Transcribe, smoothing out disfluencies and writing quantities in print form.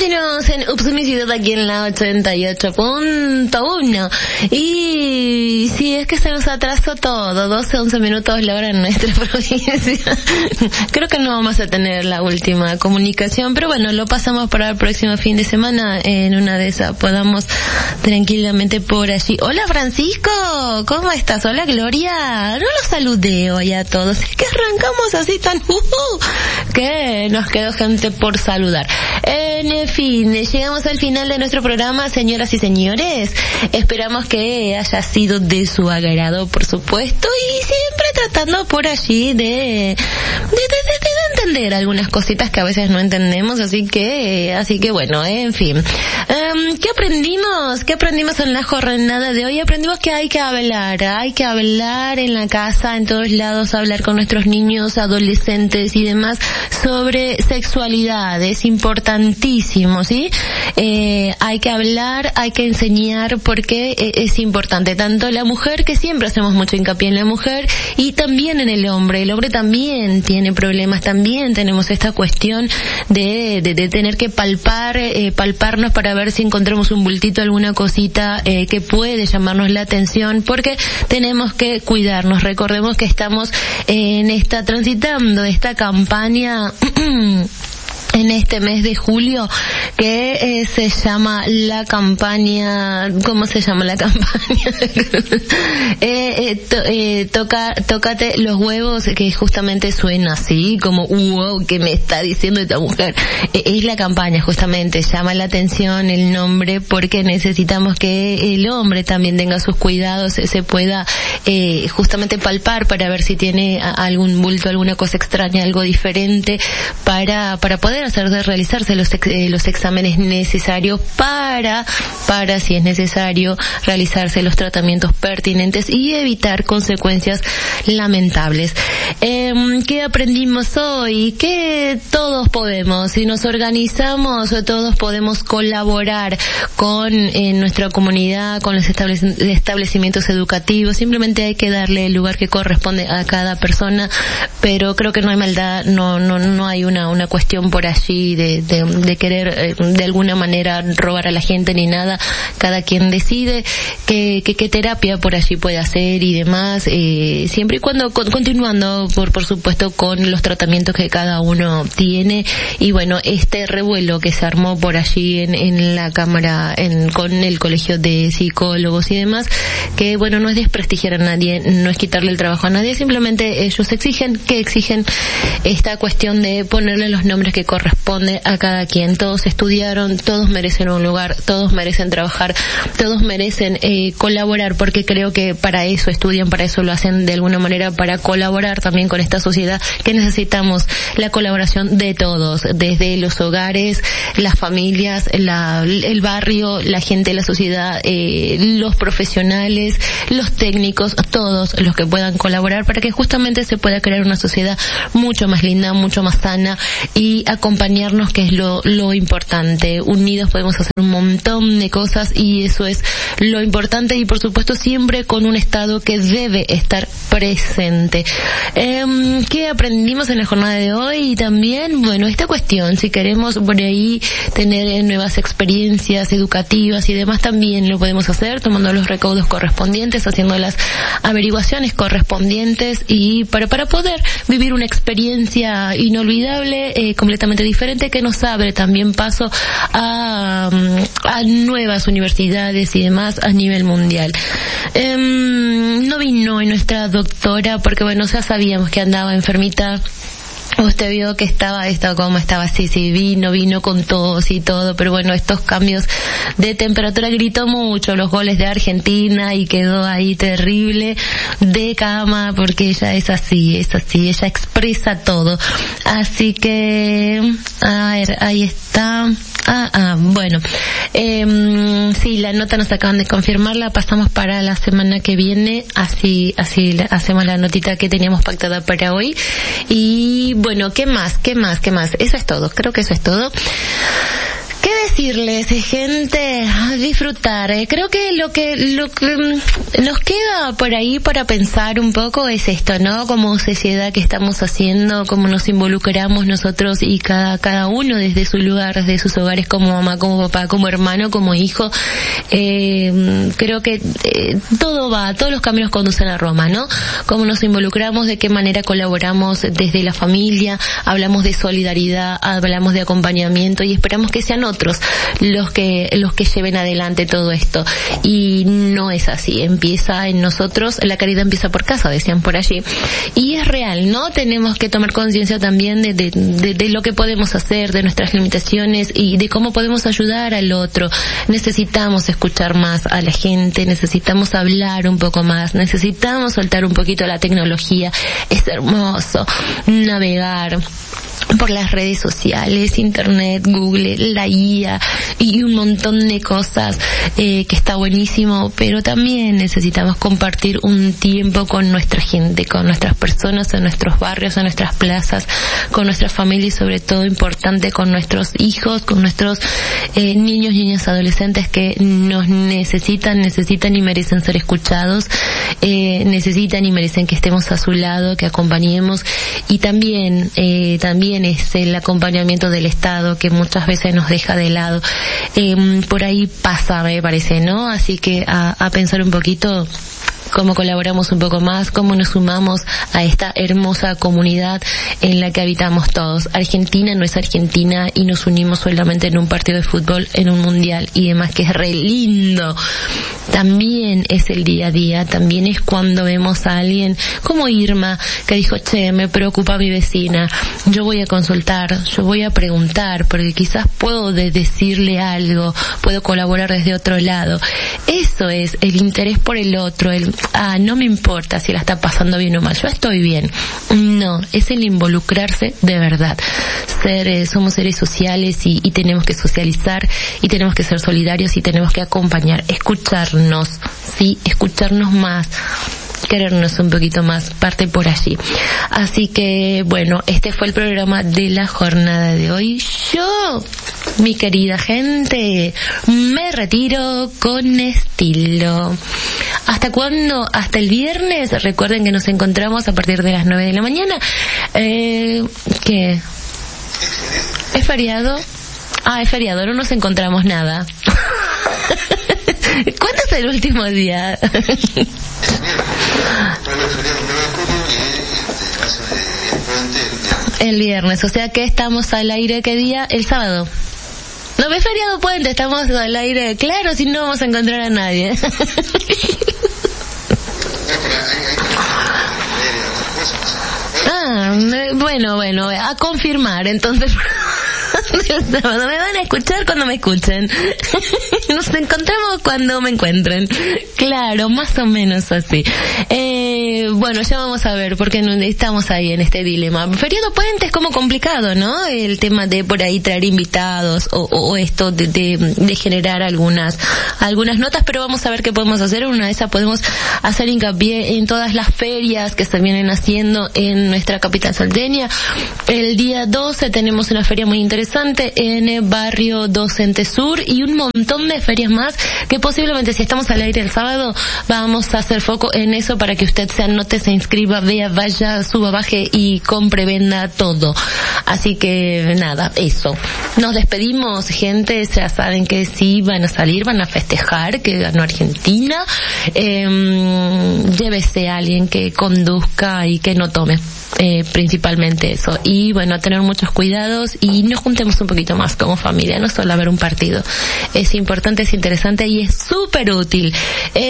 Continuamos en Upsumicidio aquí en la 88.1. Y si es que se nos atrasó todo, 12-11 minutos la hora en nuestra provincia. Creo que no vamos a tener la última comunicación, pero bueno, lo pasamos para el próximo fin de semana. En una de esas podamos tranquilamente por allí. Hola Francisco, ¿cómo estás? Hola Gloria. No los saludé hoy a todos. Es que arrancamos así tan que nos quedó gente por saludar. En fin, llegamos al final de nuestro programa, señoras y señores. Esperamos que haya sido de su agrado, por supuesto, y siempre tratando por allí de entender algunas cositas que a veces no entendemos, así que bueno, en fin. ¿Qué aprendimos? ¿Qué aprendimos en la jornada de hoy? Aprendimos que hay que hablar en la casa, en todos lados, hablar con nuestros niños, adolescentes y demás sobre sexualidad. Es importantísimo, ¿sí? Hay que hablar, hay que enseñar, porque es importante. Tanto la mujer, que siempre hacemos mucho hincapié en la mujer, y también en el hombre. El hombre también tiene problemas, también tenemos esta cuestión de tener que palparnos para ver si encontramos un bultito, alguna cosita que puede llamarnos la atención, porque tenemos que cuidarnos. Recordemos que estamos transitando esta campaña en este mes de julio, que se llama la campaña, ¿cómo se llama la campaña? Tócate los huevos, que justamente suena así, como wow, ¿qué me está diciendo esta mujer? Es la campaña, justamente, llama la atención el nombre, porque necesitamos que el hombre también tenga sus cuidados, se pueda justamente palpar para ver si tiene algún bulto, alguna cosa extraña, algo diferente, para poder realizarse los exámenes necesarios para si es necesario realizarse los tratamientos pertinentes y evitar consecuencias lamentables. ¿Qué aprendimos hoy? Que todos podemos, si nos organizamos, todos podemos colaborar con nuestra comunidad, con los establecimientos educativos. Simplemente hay que darle el lugar que corresponde a cada persona, pero creo que no hay maldad, no hay una cuestión por allí de querer de alguna manera robar a la gente ni nada. Cada quien decide qué terapia por allí puede hacer y demás, siempre y cuando continuando por supuesto con los tratamientos que cada uno tiene. Y bueno, este revuelo que se armó por allí en la cámara con el colegio de psicólogos y demás, que bueno, no es desprestigiar a nadie, no es quitarle el trabajo a nadie, simplemente ellos exigen esta cuestión de ponerle los nombres que corresponde a cada quien. Todos estudiaron, todos merecen un lugar, todos merecen trabajar, todos merecen colaborar, porque creo que para eso estudian, para eso lo hacen de alguna manera, para colaborar también con esta sociedad, que necesitamos la colaboración de todos, desde los hogares, las familias, el barrio, la gente de la sociedad, los profesionales, los técnicos, todos los que puedan colaborar para que justamente se pueda crear una sociedad mucho más linda, mucho más sana, y acompañarnos, que es lo importante. Unidos podemos hacer un montón de cosas, y eso es lo importante, y por supuesto siempre con un Estado que debe estar presente. ¿Qué aprendimos en la jornada de hoy? Y también, bueno, esta cuestión, si queremos por ahí tener nuevas experiencias educativas y demás, también lo podemos hacer tomando los recaudos correspondientes, haciendo las averiguaciones correspondientes, y para poder vivir una experiencia inolvidable, completamente diferente, que nos abre también paso a nuevas universidades y demás a nivel mundial. No vino hoy nuestra doctora porque bueno, ya sabíamos que andaba enfermita. Usted vio que estaba sí, vino con tos y todo, pero bueno, estos cambios de temperatura, gritó mucho los goles de Argentina y quedó ahí terrible de cama, porque ella es así, ella expresa todo. Así que, a ver, ahí está. Bueno, sí, la nota nos acaban de confirmar, la pasamos para la semana que viene, así hacemos la notita que teníamos pactada para hoy. Y bueno, ¿qué más? Eso es todo, creo que eso es todo. ¿Qué decirles, gente? Disfrutar. Creo que lo que nos queda por ahí para pensar un poco es esto, ¿no? Como sociedad, que estamos haciendo, cómo nos involucramos nosotros y cada uno desde su lugar, desde sus hogares, como mamá, como papá, como hermano, como hijo. Creo que todos los caminos conducen a Roma, ¿no? Cómo nos involucramos, de qué manera colaboramos desde la familia, hablamos de solidaridad, hablamos de acompañamiento y esperamos que sean otros los que lleven adelante todo esto. Y no es así, empieza en nosotros, la caridad empieza por casa, decían por allí. Y es real, ¿no? Tenemos que tomar conciencia también de lo que podemos hacer, de nuestras limitaciones y de cómo podemos ayudar al otro. Necesitamos escuchar más a la gente, necesitamos hablar un poco más, necesitamos soltar un poquito la tecnología. Es hermoso navegar por las redes sociales, internet, Google, la IA y un montón de cosas que está buenísimo, pero también necesitamos compartir un tiempo con nuestra gente, con nuestras personas, en nuestros barrios, en nuestras plazas, con nuestras familias y sobre todo importante con nuestros hijos, con nuestros niños, niñas, adolescentes que nos necesitan y merecen ser escuchados, necesitan y merecen que estemos a su lado, que acompañemos y también es el acompañamiento del Estado que muchas veces nos deja de lado. Por ahí pasa, me parece, ¿no? Así que a pensar un poquito cómo colaboramos un poco más, cómo nos sumamos a esta hermosa comunidad en la que habitamos todos. Argentina no es Argentina y nos unimos solamente en un partido de fútbol, en un mundial y demás, que es re lindo. También es el día a día, también es cuando vemos a alguien como Irma, que dijo, me preocupa mi vecina, yo voy a consultar, yo voy a preguntar, porque quizás puedo decirle algo, puedo colaborar desde otro lado. Eso es el interés por el otro, no me importa si la está pasando bien o mal, yo estoy bien. No, es el involucrarse de verdad. Somos seres sociales y tenemos que socializar y tenemos que ser solidarios y tenemos que acompañar, escucharnos, sí, escucharnos más, querernos un poquito más, parte por allí. Así que, bueno, este fue el programa de la jornada de hoy. Yo, mi querida gente, me retiro con estilo. ¿Hasta cuándo? Hasta el viernes. Recuerden que nos encontramos a partir de las 9 de la mañana. ¿Qué? ¿Es feriado? Es feriado, no nos encontramos nada. ¿Cuándo es el último día? El viernes, o sea que estamos al aire, ¿qué día? El sábado. No, ves feriado puente, estamos al aire, claro, si no vamos a encontrar a nadie. Bueno, a confirmar, entonces. Me van a escuchar cuando me escuchen. Nos encontramos cuando me encuentren. Claro, más o menos así. Bueno, ya vamos a ver, porque estamos ahí en este dilema. Feriado puente es como complicado, ¿no? El tema de por ahí traer invitados o esto de generar algunas notas, pero vamos a ver qué podemos hacer. Una de esas podemos hacer hincapié en todas las ferias que se vienen haciendo en nuestra capital salteña. El día 12 tenemos una feria muy interesante en el barrio Docente Sur y un montón de ferias más que posiblemente, si estamos al aire el sábado, vamos a hacer foco en eso para que usted se anote, se inscriba, vea, vaya, suba, baje y compre, venda todo. Así que nada, eso. Nos despedimos, gente. Ya saben que sí van a salir, van a festejar que ganó Argentina. Llévese a alguien que conduzca y que no tome. Principalmente eso. Y bueno, a tener muchos cuidados y nos juntemos un poquito más como familia, no solo a ver un partido. Es importante, es interesante y es súper útil.